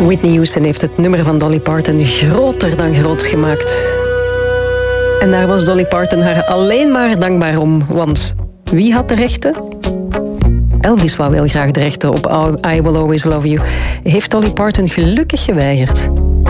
Whitney Houston heeft het nummer van Dolly Parton groter dan groots gemaakt. En daar was Dolly Parton haar alleen maar dankbaar om. Want wie had de rechten? Elvis wou wel graag de rechten op I Will Always Love You. Heeft Dolly Parton gelukkig geweigerd.